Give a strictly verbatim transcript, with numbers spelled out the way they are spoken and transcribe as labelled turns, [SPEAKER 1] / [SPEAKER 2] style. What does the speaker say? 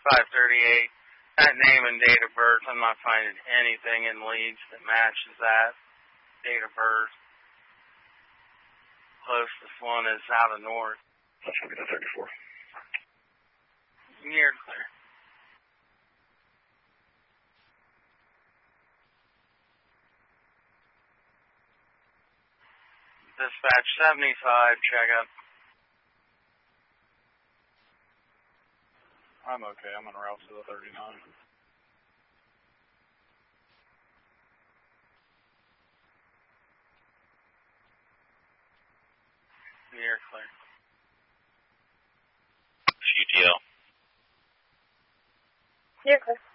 [SPEAKER 1] five thirty-eight. That name and date of birth, I'm not finding anything in leads that matches that date of birth. Closest one is out of north.
[SPEAKER 2] Let's look at the thirty-four.
[SPEAKER 1] You're clear. Dispatch seventy-five, check up.
[SPEAKER 3] I'm okay. I'm en route to the thirty-nine.
[SPEAKER 1] You're clear.
[SPEAKER 4] U T L.
[SPEAKER 5] You're clear.